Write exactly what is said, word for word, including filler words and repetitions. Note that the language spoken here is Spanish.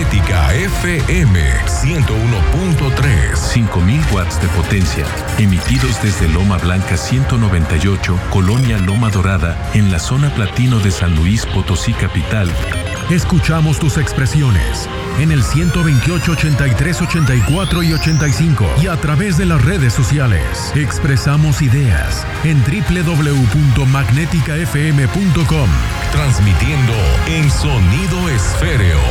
Magnética F M ciento uno punto tres. cinco mil watts de potencia, emitidos desde Loma Blanca ciento noventa y ocho, Colonia Loma Dorada, en la zona platino de San Luis Potosí capital. Escuchamos tus expresiones en el ciento veintiocho, ochenta y tres, ochenta y cuatro y ochenta y cinco y a través de las redes sociales. Expresamos ideas en doble u doble u doble u punto magnética f m punto com. Transmitiendo en sonido esféreo.